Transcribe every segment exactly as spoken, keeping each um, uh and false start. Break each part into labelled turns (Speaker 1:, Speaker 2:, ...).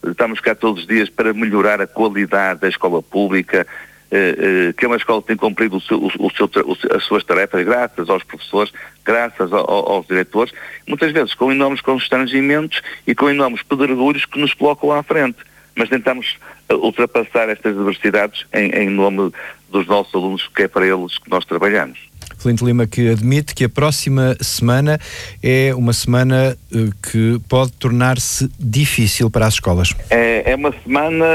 Speaker 1: estamos cá todos os dias para melhorar a qualidade da escola pública, que é uma escola que tem cumprido o seu, o seu, as suas tarefas graças aos professores, graças ao, aos diretores, muitas vezes com enormes constrangimentos e com enormes pedregulhos que nos colocam à frente. Mas tentamos ultrapassar estas diversidades em, em nome dos nossos alunos, que é para eles que nós trabalhamos.
Speaker 2: Flint Lima, que admite que a próxima semana é uma semana uh, que pode tornar-se difícil para as escolas.
Speaker 1: É, é uma semana,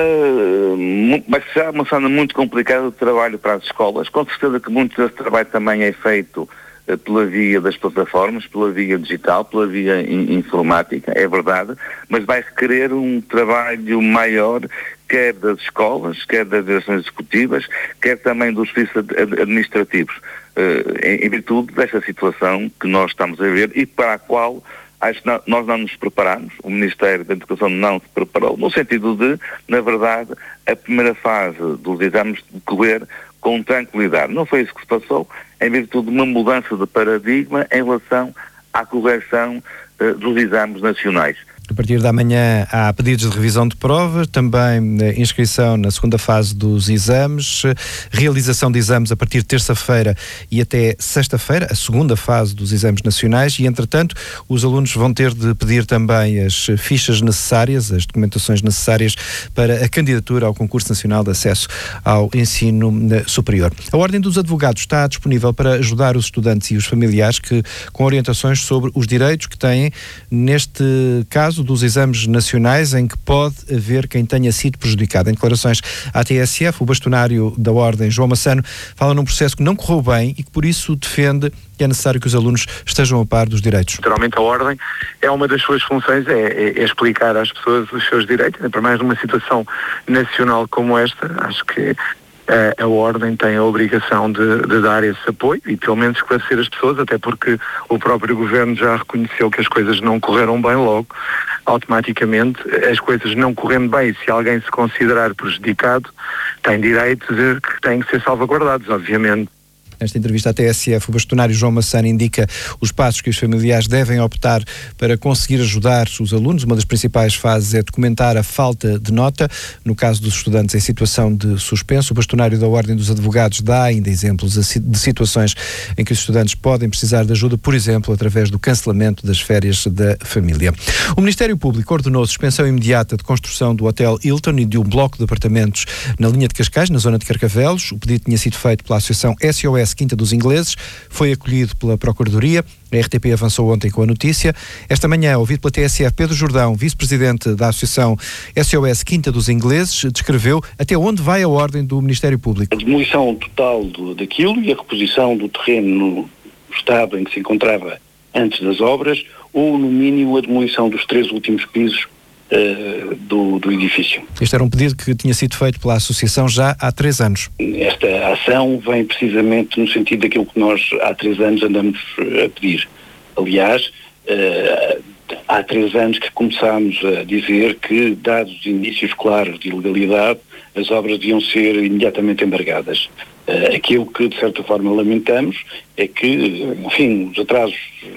Speaker 1: uh, vai ser uma semana muito complicada de trabalho para as escolas. Com certeza que muito desse trabalho também é feito uh, pela via das plataformas, pela via digital, pela via in- informática, é verdade, mas vai requerer um trabalho maior, quer das escolas, quer das direções executivas, quer também dos serviços ad- administrativos. Uh, em, em virtude desta situação que nós estamos a ver e para a qual acho que não, nós não nos preparamos, o Ministério da Educação não se preparou, no sentido de, na verdade, a primeira fase dos exames decorrer com tranquilidade. Não foi isso que se passou, em virtude de uma mudança de paradigma em relação à correção uh, dos exames nacionais.
Speaker 2: A partir da manhã há pedidos de revisão de provas, também inscrição na segunda fase dos exames, realização de exames a partir de terça-feira e até sexta-feira, a segunda fase dos exames nacionais, e entretanto os alunos vão ter de pedir também as fichas necessárias, as documentações necessárias para a candidatura ao Concurso Nacional de Acesso ao Ensino Superior. A Ordem dos Advogados está disponível para ajudar os estudantes e os familiares que, com orientações sobre os direitos que têm, neste caso dos exames nacionais, em que pode haver quem tenha sido prejudicado. Em declarações à T S F, o bastonário da Ordem, João Massano, fala num processo que não correu bem e que por isso defende que é necessário que os alunos estejam a par dos direitos.
Speaker 3: Naturalmente a Ordem é uma das suas funções, é, é, é explicar às pessoas os seus direitos, para mais numa situação nacional como esta. Acho que a, a Ordem tem a obrigação de, de dar esse apoio e pelo menos esclarecer as pessoas, até porque o próprio Governo já reconheceu que as coisas não correram bem logo. Automaticamente, as coisas não correndo bem, se alguém se considerar prejudicado, tem direitos que têm que ser salvaguardados, obviamente.
Speaker 2: Nesta entrevista à T S F, o bastonário João Massano indica os passos que os familiares devem optar para conseguir ajudar os alunos. Uma das principais fases é documentar a falta de nota, no caso dos estudantes em situação de suspenso. O bastonário da Ordem dos Advogados dá ainda exemplos de situações em que os estudantes podem precisar de ajuda, por exemplo, através do cancelamento das férias da família. O Ministério Público ordenou a suspensão imediata de construção do Hotel Hilton e de um bloco de apartamentos na linha de Cascais, na zona de Carcavelos. O pedido tinha sido feito pela Associação S O S Quinta dos Ingleses, foi acolhido pela Procuradoria. A R T P avançou ontem com a notícia. Esta manhã, ouvido pela T S F, Pedro Jordão, vice-presidente da Associação S O S Quinta dos Ingleses, descreveu até onde vai a ordem do Ministério Público.
Speaker 4: A demolição total do, daquilo e a reposição do terreno no estado em que se encontrava antes das obras, ou no mínimo a demolição dos três últimos pisos Uh, do, do edifício.
Speaker 2: Este era um pedido que tinha sido feito pela Associação já há três anos.
Speaker 4: Esta ação vem precisamente no sentido daquilo que nós há três anos andamos a pedir. Aliás, uh, há três anos que começámos a dizer que, dados os indícios claros de ilegalidade, as obras deviam ser imediatamente embargadas. Uh, aquilo que, de certa forma, lamentamos é que, enfim, os atrasos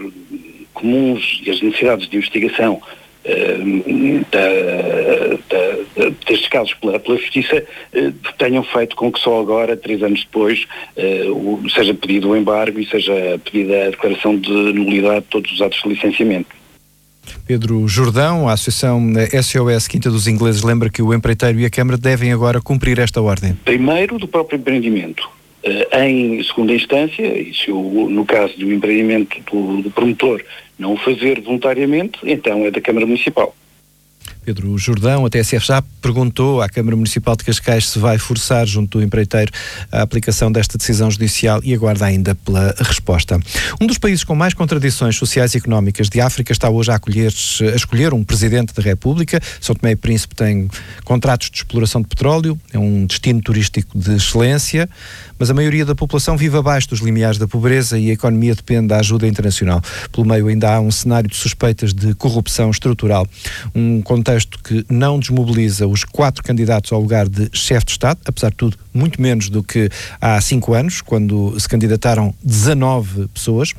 Speaker 4: comuns e as necessidades de investigação Uh, da, da, destes casos pela, pela Justiça uh, tenham feito com que só agora, três anos depois, uh, o, seja pedido o embargo e seja pedida a declaração de nulidade de todos os atos de licenciamento.
Speaker 2: Pedro Jordão, a Associação S O S Quinta dos Ingleses, lembra que o empreiteiro e a Câmara devem agora cumprir esta ordem.
Speaker 4: Primeiro, do próprio empreendimento. Uh, em segunda instância, e se o, no caso do empreendimento do, do promotor não o fazer voluntariamente, então é da Câmara Municipal.
Speaker 2: Pedro Jordão, a T S F já perguntou à Câmara Municipal de Cascais se vai forçar junto do empreiteiro a aplicação desta decisão judicial e aguarda ainda pela resposta. Um dos países com mais contradições sociais e económicas de África está hoje a, acolher, a escolher um Presidente da República. São Tomé e Príncipe tem contratos de exploração de petróleo, é um destino turístico de excelência, mas a maioria da população vive abaixo dos limiares da pobreza e a economia depende da ajuda internacional. Pelo meio ainda há um cenário de suspeitas de corrupção estrutural. Um contexto que não desmobiliza os quatro candidatos ao lugar de chefe de Estado, apesar de tudo, muito menos do que há cinco anos, quando se candidataram dezanove pessoas.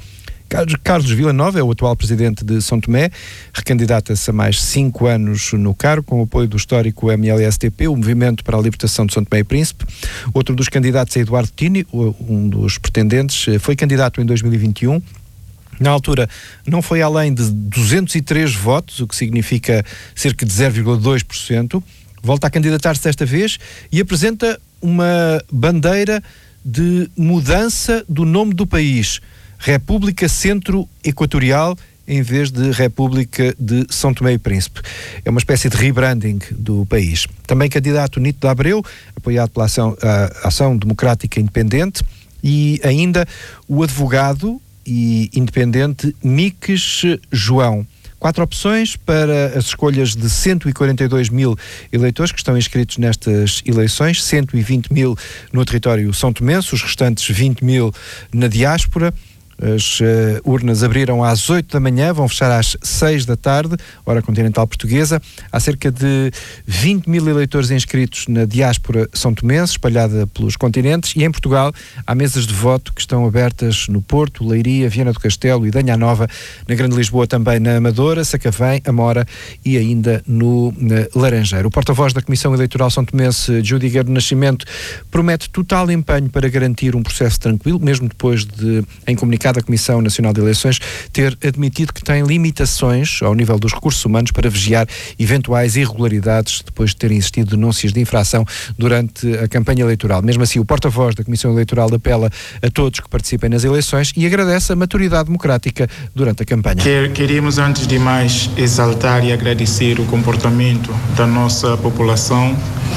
Speaker 2: Carlos Villanova é o atual presidente de São Tomé, recandidata-se a mais cinco anos no cargo, com o apoio do histórico M L S T P, o Movimento para a Libertação de São Tomé e Príncipe. Outro dos candidatos é Eduardo Tini, um dos pretendentes, foi candidato em dois mil e vinte e um. Na altura, não foi além de duzentos e três votos, o que significa cerca de zero vírgula dois por cento. Volta a candidatar-se desta vez e apresenta uma bandeira de mudança do nome do país. República Centro-Equatorial em vez de República de São Tomé e Príncipe. É uma espécie de rebranding do país. Também candidato Nito de Abreu, apoiado pela Ação, a Ação Democrática Independente, e ainda o advogado e independente Miques João. Quatro opções para as escolhas de cento e quarenta e dois mil eleitores que estão inscritos nestas eleições, cento e vinte mil no território são tomense, os restantes vinte mil na diáspora. As uh, urnas abriram às oito da manhã, vão fechar às seis da tarde, hora continental portuguesa. Há cerca de vinte mil eleitores inscritos na diáspora são tomense, espalhada pelos continentes, e em Portugal há mesas de voto que estão abertas no Porto, Leiria, Viana do Castelo e Danha Nova, na Grande Lisboa também na Amadora, Sacavém, Amora e ainda no Laranjeiro. O porta-voz da Comissão Eleitoral são tomense, Júdiger do Nascimento, promete total empenho para garantir um processo tranquilo, mesmo depois de, em comunicado, a Comissão Nacional de Eleições ter admitido que tem limitações ao nível dos recursos humanos para vigiar eventuais irregularidades depois de terem existido denúncias de infração durante a campanha eleitoral. Mesmo assim, o porta-voz da Comissão Eleitoral apela a todos que participem nas eleições e agradece a maturidade democrática durante a campanha.
Speaker 5: Queremos, antes de mais, exaltar e agradecer o comportamento da nossa população,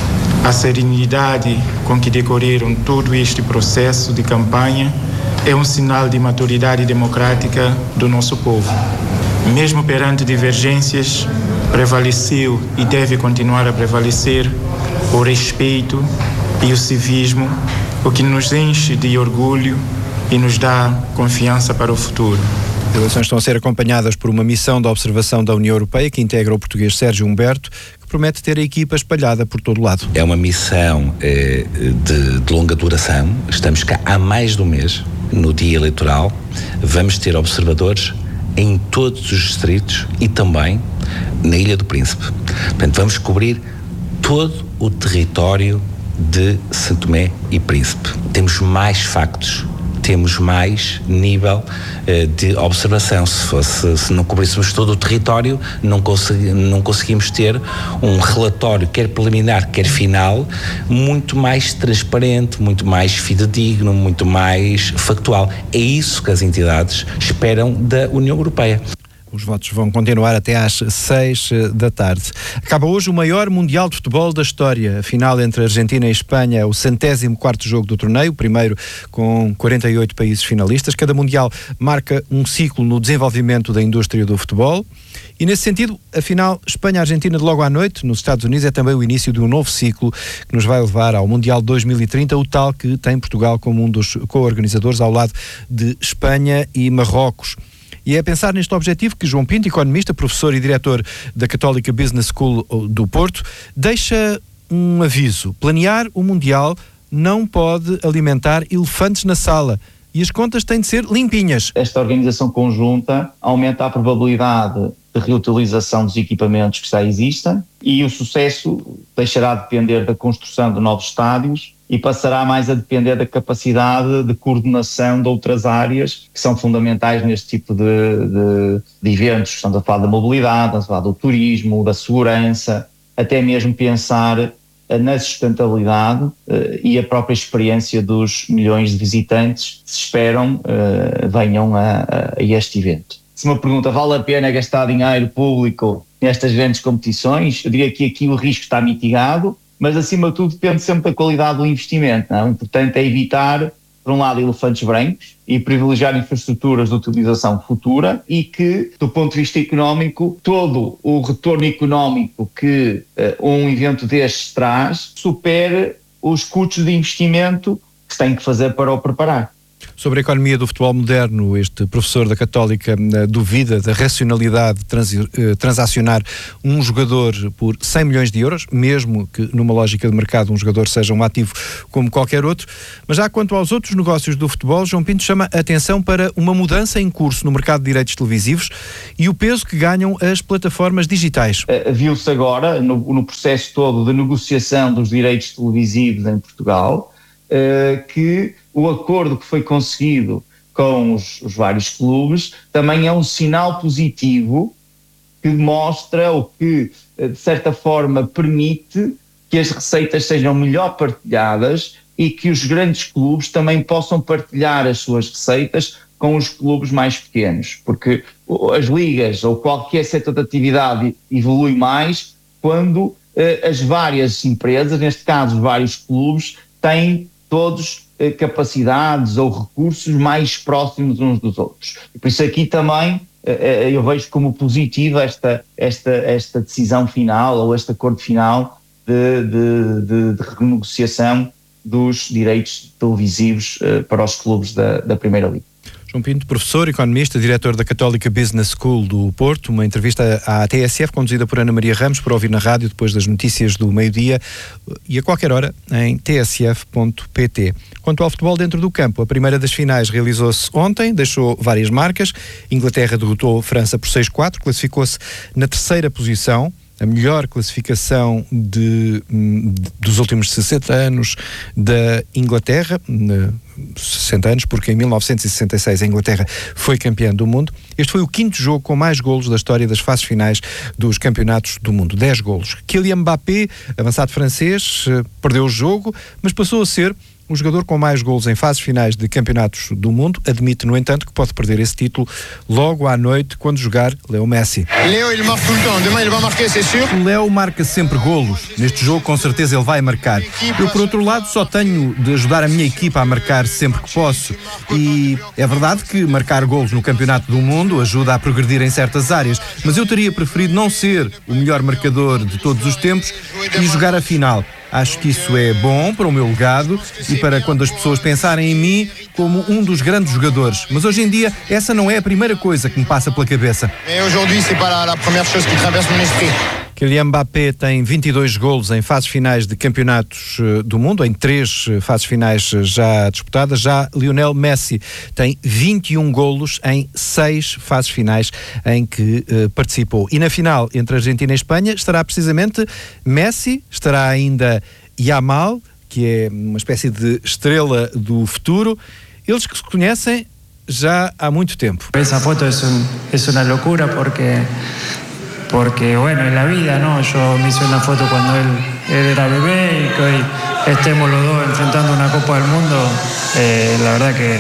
Speaker 5: a serenidade com que decorreram todo este processo de campanha é um sinal de maturidade democrática do nosso povo. Mesmo perante divergências, prevaleceu e deve continuar a prevalecer o respeito e o civismo, o que nos enche de orgulho e nos dá confiança para o futuro.
Speaker 2: As eleições estão a ser acompanhadas por uma missão de observação da União Europeia que integra o português Sérgio Humberto, que promete ter a equipa espalhada por todo o lado.
Speaker 6: É uma missão eh, de, de longa duração. Estamos cá há mais de um mês. No dia eleitoral vamos ter observadores em todos os distritos e também na Ilha do Príncipe. Portanto, vamos cobrir todo o território de São Tomé e Príncipe. Temos mais factos, temos mais nível uh, de observação. Se fosse, se não cobríssemos todo o território, não, consegui, não conseguimos ter um relatório, quer preliminar, quer final, muito mais transparente, muito mais fidedigno, muito mais factual. É isso que as entidades esperam da União Europeia.
Speaker 2: Os votos vão continuar até às seis da tarde. Acaba hoje o maior Mundial de Futebol da história. A final entre Argentina e Espanha é o centésimo quarto jogo do torneio, o primeiro com quarenta e oito países finalistas. Cada Mundial marca um ciclo no desenvolvimento da indústria do futebol. E nesse sentido, a final Espanha-Argentina de logo à noite, nos Estados Unidos, é também o início de um novo ciclo que nos vai levar ao Mundial dois mil e trinta, o tal que tem Portugal como um dos co-organizadores ao lado de Espanha e Marrocos. E é pensar neste objetivo que João Pinto, economista, professor e diretor da Católica Business School do Porto, deixa um aviso. Planear o Mundial não pode alimentar elefantes na sala e as contas têm de ser limpinhas.
Speaker 7: Esta organização conjunta aumenta a probabilidade de reutilização dos equipamentos que já existem e o sucesso deixará de depender da construção de novos estádios e passará mais a depender da capacidade de coordenação de outras áreas que são fundamentais neste tipo de, de, de eventos. Estamos a falar da mobilidade, estamos a falar do turismo, da segurança, até mesmo pensar na sustentabilidade uh, e a própria experiência dos milhões de visitantes que se esperam uh, venham a, a este evento. Se me pergunta, vale a pena gastar dinheiro público nestas grandes competições? Eu diria que aqui o risco está mitigado, mas acima de tudo depende sempre da qualidade do investimento. Não? O importante é evitar, por um lado, elefantes brancos e privilegiar infraestruturas de utilização futura e que, do ponto de vista económico, todo o retorno económico que uh, um evento destes traz supere os custos de investimento que se tem que fazer para o preparar.
Speaker 2: Sobre a economia do futebol moderno, este professor da Católica uh, duvida da racionalidade de trans, uh, transacionar um jogador por cem milhões de euros, mesmo que numa lógica de mercado um jogador seja um ativo como qualquer outro. Mas já quanto aos outros negócios do futebol, João Pinto chama a atenção para uma mudança em curso no mercado de direitos televisivos e o peso que ganham as plataformas digitais.
Speaker 7: Uh, viu-se agora, no, no processo todo de negociação dos direitos televisivos em Portugal, uh, que o acordo que foi conseguido com os, os vários clubes também é um sinal positivo que mostra ou que, de certa forma, permite que as receitas sejam melhor partilhadas e que os grandes clubes também possam partilhar as suas receitas com os clubes mais pequenos, porque as ligas ou qualquer setor de atividade evolui mais quando eh, as várias empresas, neste caso vários clubes, têm todos capacidades ou recursos mais próximos uns dos outros. E por isso aqui também eu vejo como positiva esta, esta, esta decisão final ou este acordo final de, de, de, de renegociação dos direitos televisivos para os clubes da, da Primeira Liga.
Speaker 2: João Pinto, professor, economista, diretor da Católica Business School do Porto, uma entrevista à T S F conduzida por Ana Maria Ramos, para ouvir na rádio depois das notícias do meio-dia e a qualquer hora em t s f ponto p t. Quanto ao futebol dentro do campo, a primeira das finais realizou-se ontem, deixou várias marcas. Inglaterra derrotou França por seis a quatro, classificou-se na terceira posição, a melhor classificação de, de, dos últimos sessenta anos da Inglaterra, sessenta anos, porque em mil novecentos e sessenta e seis a Inglaterra foi campeã do mundo. Este foi o quinto jogo com mais golos da história das fases finais dos campeonatos do mundo, dez golos. Kylian Mbappé, avançado francês, perdeu o jogo, mas passou a ser o jogador com mais golos em fases finais de campeonatos do mundo. Admite, no entanto, que pode perder esse título logo à noite quando jogar Leo Messi.
Speaker 8: Leo, ele marca tout le temps. Demain, ele vai marcar, c'est sûr.
Speaker 2: O Leo marca sempre golos. Neste jogo, com certeza, ele vai marcar. Eu, por outro lado, só tenho de ajudar a minha equipa a marcar sempre que posso. E é verdade que marcar golos no campeonato do mundo ajuda a progredir em certas áreas, mas eu teria preferido não ser o melhor marcador de todos os tempos e jogar a final. Acho que isso é bom para o meu legado e para quando as pessoas pensarem em mim como um dos grandes jogadores. Mas hoje em dia essa não é a primeira coisa que me passa pela cabeça. Kylian Mbappé tem vinte e dois golos em fases finais de campeonatos do mundo, em três fases finais já disputadas. Já Lionel Messi tem vinte e um golos em seis fases finais em que uh, participou. E na final entre Argentina e Espanha estará precisamente Messi, estará ainda Yamal, que é uma espécie de estrela do futuro. Eles que se conhecem já há muito tempo.
Speaker 9: Essa foto é um, é uma loucura porque porque bueno, en la vida, ¿no? Yo me hice una foto cuando él, él era bebé y que hoy estemos los dos enfrentando una Copa del Mundo, eh, la verdad que,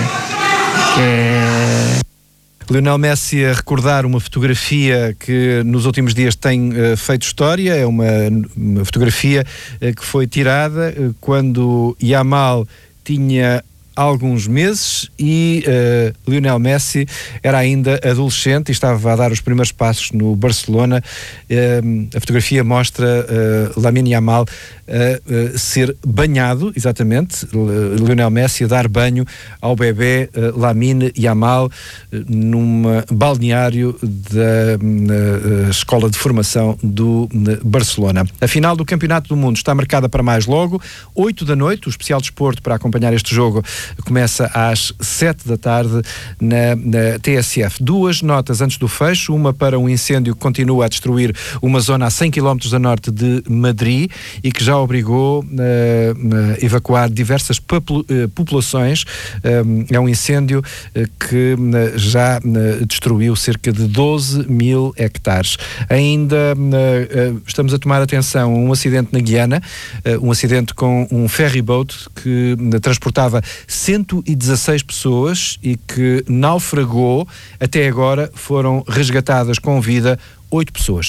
Speaker 9: que...
Speaker 2: Lionel Messi a recordar uma fotografia que nos últimos dias tem uh, feito história. É uma, uma fotografia uh, que foi tirada uh, quando Yamal tinha alguns meses e uh, Lionel Messi era ainda adolescente e estava a dar os primeiros passos no Barcelona. Uh, a fotografia mostra uh, Lamine Yamal a uh, ser banhado, exatamente, uh, Lionel Messi a dar banho ao bebê uh, Lamine Yamal uh, num balneário da uh, Escola de Formação do uh, Barcelona. A final do Campeonato do Mundo está marcada para mais logo, oito da noite. O especial desporto para acompanhar este jogo começa às sete da tarde na, na T S F. Duas notas antes do fecho, uma para um incêndio que continua a destruir uma zona a cem quilómetros a norte de Madrid e que já obrigou uh, a evacuar diversas popula- uh, populações. Um, é um incêndio uh, que uh, já uh, destruiu cerca de doze mil hectares. Ainda uh, uh, estamos a tomar atenção a um acidente na Guiana, uh, um acidente com um ferry boat que uh, transportava cento e dezasseis pessoas e que naufragou. Até agora foram resgatadas com vida oito pessoas.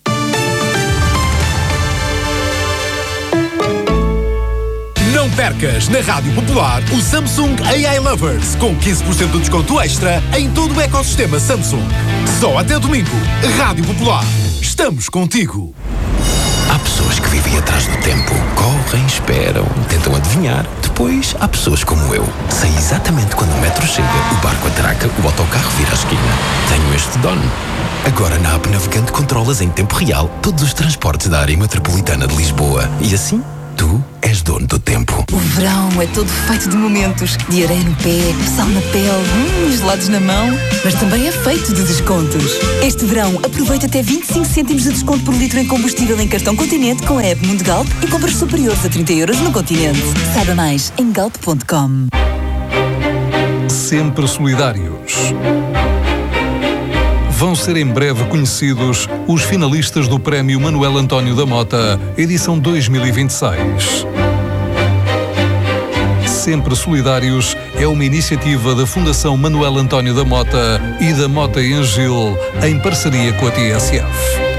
Speaker 10: Não percas na Rádio Popular o Samsung A I Lovers com quinze por cento de desconto extra em todo o ecossistema Samsung. Só até domingo. Rádio Popular. Estamos contigo.
Speaker 11: Há pessoas que vivem atrás do tempo. Go sorrem, esperam, tentam adivinhar. Depois há pessoas como eu. Sei exatamente quando o metro chega, o barco atraca, o autocarro vira a esquina. Tenho este dono. Agora na app Navegante controlas em tempo real todos os transportes da área metropolitana de Lisboa. E assim, tu és dono do tempo.
Speaker 12: O verão é todo feito de momentos. De areia no pé, sal na pele, hum, gelados na mão. Mas também é feito de descontos. Este verão, aproveita até vinte e cinco cêntimos de desconto por litro em combustível em cartão Continente com a app Mundo Galp e compras superiores a trinta euros no Continente. Saiba mais em galp ponto com.
Speaker 13: Sempre solidários. Vão ser em breve conhecidos os finalistas do Prémio Manuel António da Mota, edição dois mil e vinte e seis. Sempre Solidários é uma iniciativa da Fundação Manuel António da Mota e da Mota Engil, em parceria com a T S F.